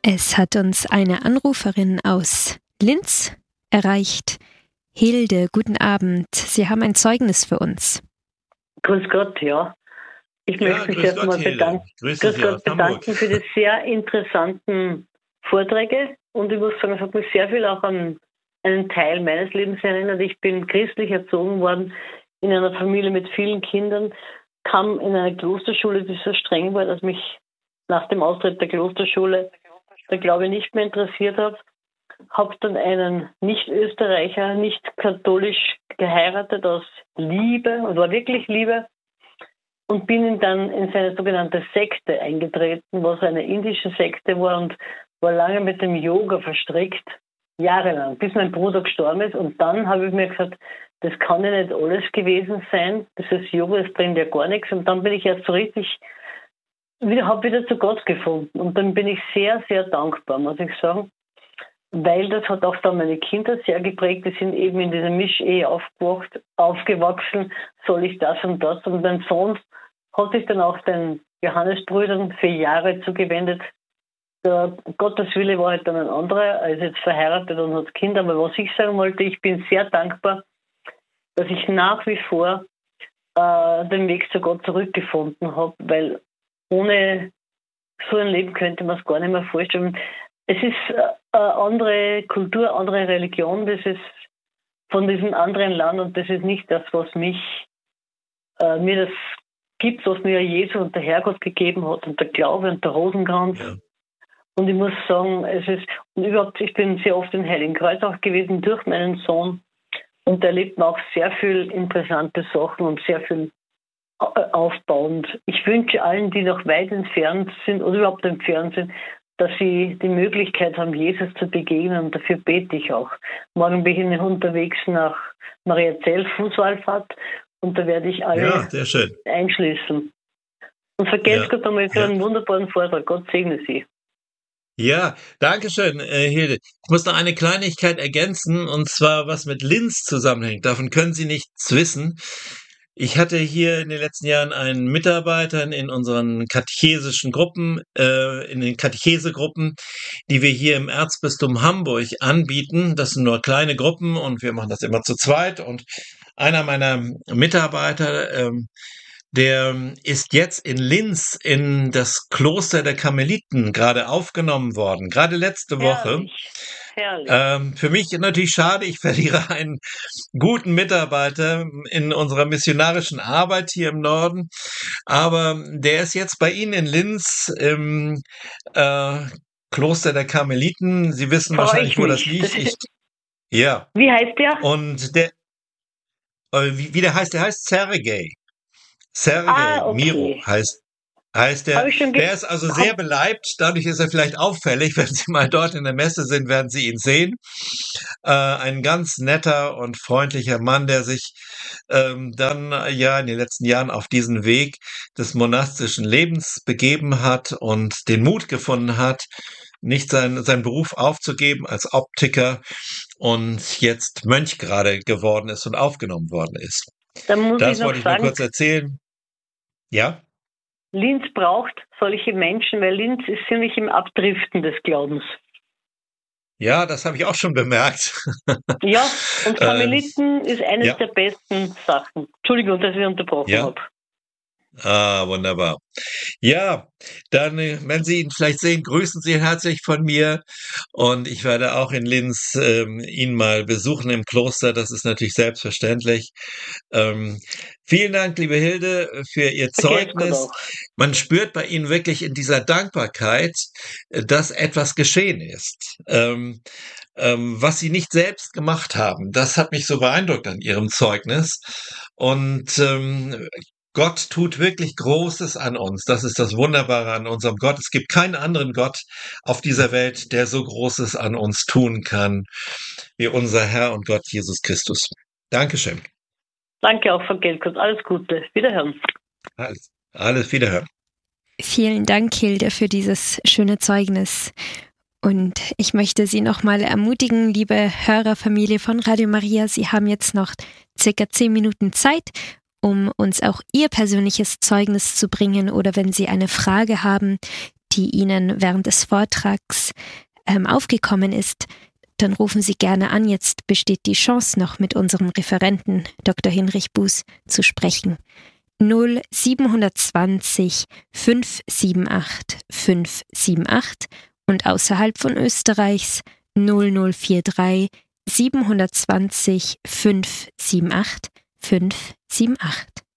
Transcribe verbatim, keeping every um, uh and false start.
Es hat uns eine Anruferin aus Linz erreicht. Hilde, guten Abend. Sie haben ein Zeugnis für uns. Grüß Gott, ja. Ich Ja, möchte mich grüß erstmal Gott, Hilde. bedanken, Grüße grüß Sie Gott aus Hamburg. bedanken für die sehr interessanten Vorträge. Und ich muss sagen, es hat mich sehr viel auch an einen Teil meines Lebens erinnert. Ich bin christlich erzogen worden in einer Familie mit vielen Kindern, kam in eine Klosterschule, die so streng war, dass mich nach dem Austritt der Klosterschule der Glaube nicht mehr interessiert hat. Habe dann einen Nicht-Österreicher, nicht katholisch geheiratet aus Liebe, und war wirklich Liebe, und bin dann in seine sogenannte Sekte eingetreten, was eine indische Sekte war, und war lange mit dem Yoga verstrickt, jahrelang, bis mein Bruder gestorben ist. Und dann habe ich mir gesagt, das kann ja nicht alles gewesen sein, dieses Yoga, das bringt ja gar nichts. Und dann bin ich erst so richtig, wieder, habe wieder zu Gott gefunden. Und dann bin ich sehr, sehr dankbar, muss ich sagen. Weil das hat auch dann meine Kinder sehr geprägt. Die sind eben in dieser Mischehe aufgewacht, aufgewachsen, soll ich das und das. Und mein Sohn hat sich dann auch den Johannesbrüdern für Jahre zugewendet. Der Gottes Wille war halt dann ein anderer. Er ist jetzt verheiratet und hat Kinder. Aber was ich sagen wollte, ich bin sehr dankbar, dass ich nach wie vor äh, den Weg zu Gott zurückgefunden habe. Weil ohne so ein Leben könnte man es gar nicht mehr vorstellen. Es ist eine andere Kultur, andere Religion, das ist von diesem anderen Land, und das ist nicht das, was mich, äh, mir das gibt, was mir Jesus und der Herrgott gegeben hat, und der Glaube und der Rosenkranz. Ja. Und ich muss sagen, es ist, und überhaupt, ich bin sehr oft in Heiligenkreuz auch gewesen durch meinen Sohn, und er erlebt auch sehr viel interessante Sachen und sehr viel aufbauend. Ich wünsche allen, die noch weit entfernt sind oder überhaupt entfernt sind, dass sie die Möglichkeit haben, Jesus zu begegnen, und dafür bete ich auch. Morgen bin ich unterwegs nach Mariazell, Fußwallfahrt, und da werde ich alle ja, sehr schön. einschließen. Und vergesst ja. Gott einmal für ja. einen wunderbaren Vortrag. Gott segne Sie. Ja, danke schön, äh, Hilde. Ich muss noch eine Kleinigkeit ergänzen, und zwar was mit Linz zusammenhängt. Davon können Sie nichts wissen. Ich hatte hier in den letzten Jahren einen Mitarbeiter in unseren katechesischen Gruppen, äh, in den Katechesegruppen, die wir hier im Erzbistum Hamburg anbieten. Das sind nur kleine Gruppen, und wir machen das immer zu zweit. Und einer meiner Mitarbeiter, ähm, der ist jetzt in Linz in das Kloster der Karmeliten gerade aufgenommen worden, gerade letzte Woche. Herrlich. Herrlich. Ähm, für mich natürlich schade, ich verliere einen guten Mitarbeiter in unserer missionarischen Arbeit hier im Norden, aber der ist jetzt bei Ihnen in Linz im äh, Kloster der Karmeliten. Sie wissen Freu wahrscheinlich, wo mich. das liegt. Ich, ja. Wie heißt der? Und der, äh, wie, wie der heißt, der heißt Sergei. Sergei ah, okay. Miro heißt Heißt der, der ist also sehr beleibt, dadurch ist er vielleicht auffällig. Wenn Sie mal dort in der Messe sind, werden Sie ihn sehen. Äh, ein ganz netter und freundlicher Mann, der sich ähm, dann ja in den letzten Jahren auf diesen Weg des monastischen Lebens begeben hat und den Mut gefunden hat, nicht sein, seinen Beruf aufzugeben als Optiker, und jetzt Mönch gerade geworden ist und aufgenommen worden ist. Dann muss das ich noch wollte ich sagen, nur kurz erzählen. Ja? Linz braucht solche Menschen, weil Linz ist ziemlich im Abdriften des Glaubens. Ja, das habe ich auch schon bemerkt. Ja, und Karmeliten ähm, ist eines ja. der besten Sachen. Entschuldigung, dass ich unterbrochen ja. habe. Ah, wunderbar. Ja, dann, wenn Sie ihn vielleicht sehen, grüßen Sie ihn herzlich von mir. Und ich werde auch in Linz ähm, ihn mal besuchen im Kloster. Das ist natürlich selbstverständlich. Ähm, vielen Dank, liebe Hilde, für Ihr Zeugnis. Man spürt bei Ihnen wirklich in dieser Dankbarkeit, dass etwas geschehen ist. Ähm, ähm, was Sie nicht selbst gemacht haben. Das hat mich so beeindruckt an Ihrem Zeugnis. Und ähm, Gott tut wirklich Großes an uns. Das ist das Wunderbare an unserem Gott. Es gibt keinen anderen Gott auf dieser Welt, der so Großes an uns tun kann, wie unser Herr und Gott Jesus Christus. Dankeschön. Danke auch, Frau Gelkert. Alles Gute. Wiederhören. Alles, alles Wiederhören. Vielen Dank, Hilde, für dieses schöne Zeugnis. Und ich möchte Sie nochmal ermutigen, liebe Hörerfamilie von Radio Maria, Sie haben jetzt noch circa zehn Minuten Zeit, um uns auch Ihr persönliches Zeugnis zu bringen, oder wenn Sie eine Frage haben, die Ihnen während des Vortrags ähm, aufgekommen ist, dann rufen Sie gerne an. Jetzt besteht die Chance noch, mit unserem Referenten Doktor Hinrich Buß zu sprechen. null siebenhundertzwanzig fünf sieben acht fünf sieben acht und außerhalb von Österreichs null null vier drei siebenhundertzwanzig fünf sieben acht fünf sieben acht.